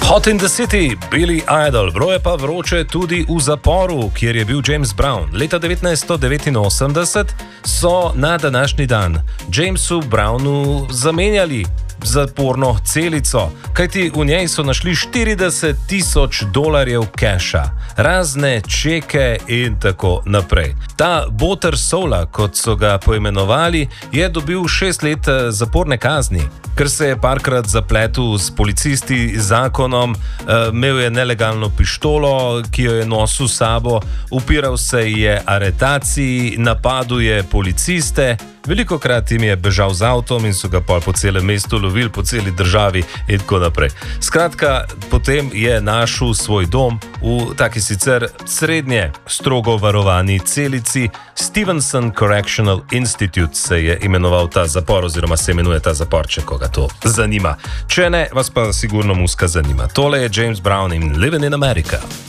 Hot in the City, Billy Idol, bilo je pa vroče tudi v zaporu, kjer je bil James Brown. Leta 1989 so na današnji dan Jamesu Brownu zamenjali zaporno celico, kajti v njej so našli $40,000 keša, razne čeke in tako naprej. Ta Boter Sola, kot so ga poimenovali, je dobil 6 let zaporne kazni, ker se je parkrat zapletel s policisti, zakonom, imel je nelegalno pištolo, ki jo je nosil s sabo, upiral se je aretaciji, napadel je policiste, velikokrat jim je bežal z avtom in so ga po celem mestu lovili, po celi državi in tako naprej. Skratka, potem je našel svoj dom v taki sicer srednje strogo varovani celici. Stevenson Correctional Institute se je imenoval ta zapor, oziroma se imenuje ta zapor, če koga to zanima. Če ne, vas pa sigurno muska zanima. Tole je James Brown in Living in America.